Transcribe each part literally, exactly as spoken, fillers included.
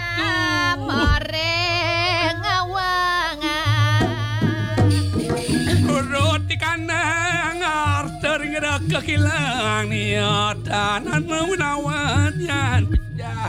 ratu Moreng awangan roti kanang arter ngerak kekilang niatan menawan yan pecah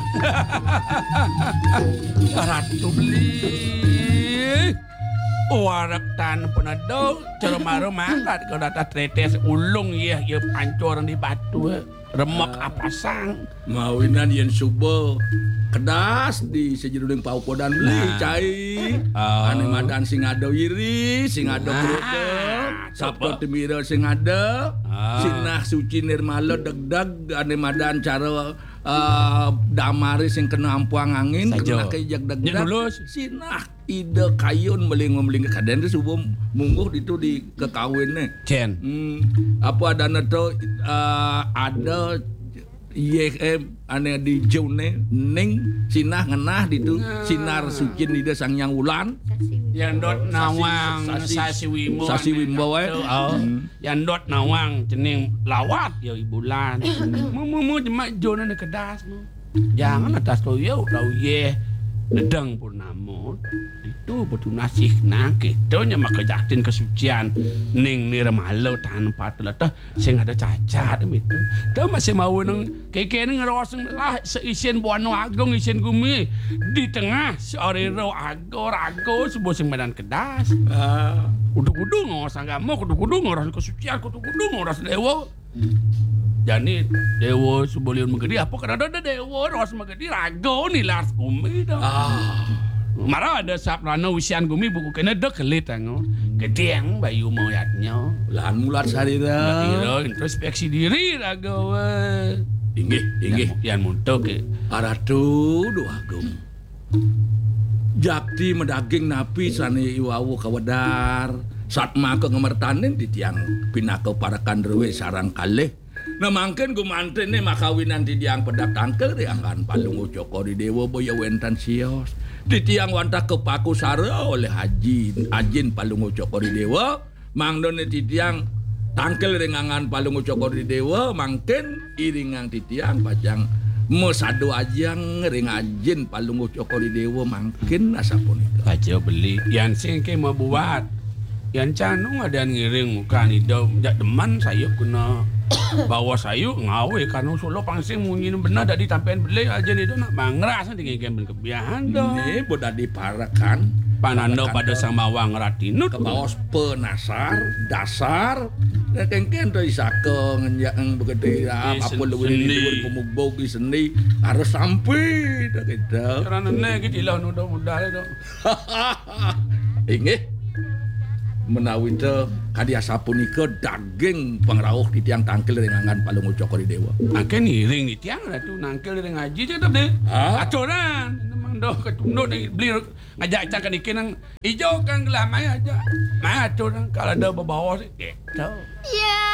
ratu beli warak tan penado cermaro mangkat kau data tretes ulung ya ya pancoran di batu remek apa sang mawinan yen subuh kedas di sejuruding paupodan beli Nah. cai Oh. ane madan sing ada wiri sing ada Nah. kerupuk Coba. sabtu timira sing ada Ah. sinah suci nirmala deg-deg ane madan cara uh, damari sing kena ampuang angin Sajo. kena kejak Nya deg-deg lulus. sinah ide kayun meling-meling kaden itu subuh mungguh itu di kekawinnya Jen Hmm, apa ada neto uh, ada ye eh, ane di jone ning sinah ngenah ditu sinar suci di sang yang ulan yang dot nawang Sasi- sasi wimbo Sasi Wimbo, eh. oh yang dot nawang cening lawat ya ibulan mu mu mu jemak jona ne kedas mu jangan atas to yo tau ye nedang purnamo itu betul nasih nah gitu nya maka jaktin kesucian ning nirmalo tanpa telatah sing ada cacat itu dah masih mau nang keke nang ngeroseng lah seisen buano agung isen gumi di tengah seoriro agor ago sebuah sing badan kedas ah kudu-kudu ngos agama kudu-kudu ngoras kesucian kudu-kudu ngoras dewa jadi dewa sebolion megedi apa karena ada dewa ros megedi rago nih lars gumi dah ah Marah ada saprana usian gumi buku kena dek kelit ango. Gedeng bayu moyatnya. lan mulat sarira Kira introspeksi diri raga we. inggih inggih Yang muntuk ke. aratu doa agung jakti medaging napi sane iwawu kawedar satma ke ngemertanen di tiang pinaka para kandrewe sarang kalih nah mangken gumantene makawinan di tiang pedak tangkel riangkan palung joko di dewa boya wentan sios di tiang wanta kepaku sara oleh haji ajin palung joko di dewa mangdone di tiang tangkel ringangan palung joko di dewa mangken iringang di tiang pajang mesado ajang ring ajin palung joko di dewa mangken asapun itu Aja beli. Yang sing ke mau buat. Yang canung ada ngiring muka ni dah jak deman saya kena bawa sayu ngawe kanu solo pangsing munyin benar dari tampian beli aja ni dah nak mangras nanti ngeken kebiahan dah. ini boda diparakan Panando pada sang mawang ratinut ke bawas penasar dasar dan kengken tuh isake ngenjang begede Di apa sen- lu seni. ini pemugbo ki seni harus sampai dah kita Karena nenek gitu lah nudah mudah itu. inggih menawi teu kadi asapunika daging pangrawuh di tiang tangkil ringangan palung joko di dewa Akan iring di tiang lah tu nangkel dari ngaji je tak deh. Ah. Aturan memang dah ketunduk ni beli ngajak cakap ikan yang hijau kan gelam mai aja. Mai aturan kalau ada berbawa sih gitu. Ya